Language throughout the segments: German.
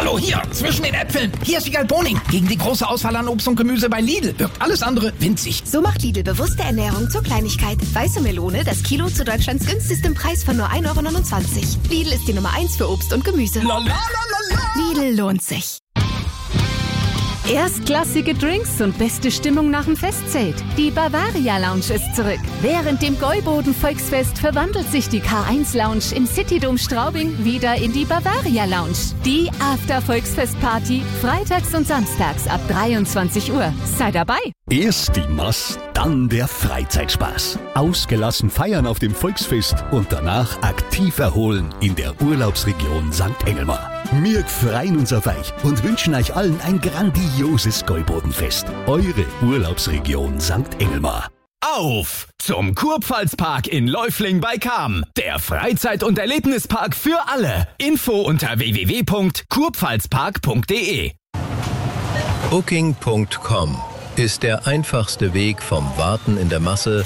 Hallo, hier, zwischen den Äpfeln. Hier ist Wiegald Boning. Gegen die große Auswahl an Obst und Gemüse bei Lidl wirkt alles andere winzig. So macht Lidl bewusste Ernährung zur Kleinigkeit. Weiße Melone, das Kilo zu Deutschlands günstigstem Preis von nur 1,29 €. Lidl ist die Nummer 1 für Obst und Gemüse. Lidl lohnt sich. Erstklassige Drinks und beste Stimmung nach dem Festzelt. Die Bavaria Lounge ist zurück. Während dem Gäuboden Volksfest verwandelt sich die K1 Lounge im Citydom Straubing wieder in die Bavaria Lounge. Die After-Volksfest-Party freitags und samstags ab 23 Uhr. Sei dabei! Erst die Mass, dann der Freizeitspaß. Ausgelassen feiern auf dem Volksfest und danach aktiv erholen in der Urlaubsregion St. Engelmar. Wir freuen uns auf euch und wünschen euch allen ein grandioses Gäubodenfest. Eure Urlaubsregion St. Engelmar. Auf zum Kurpfalzpark in Läufling bei Cham. Der Freizeit- und Erlebnispark für alle. Info unter www.kurpfalzpark.de. Booking.com ist der einfachste Weg vom Warten in der Masse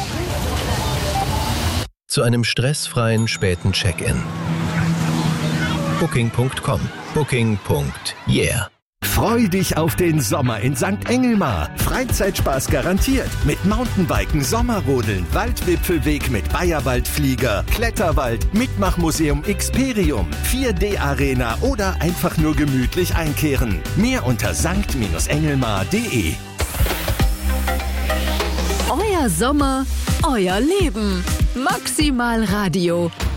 zu einem stressfreien späten Check-in. Booking.com. Booking.yeah. Freu dich auf den Sommer in St. Engelmar. Freizeitspaß garantiert. Mit Mountainbiken, Sommerrodeln, Waldwipfelweg mit Bayerwaldflieger, Kletterwald, Mitmachmuseum Xperium, 4D-Arena oder einfach nur gemütlich einkehren. Mehr unter sankt-engelmar.de. Euer Sommer, euer Leben. Maximal Radio.